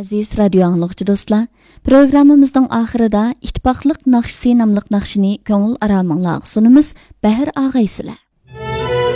Aziz radio anlıqçı dostlar, programımızın ahirida İttifaqlıq naqşisi namlıq naqşini köngül aramınlağı sunumuz Bəhir ağaysılar.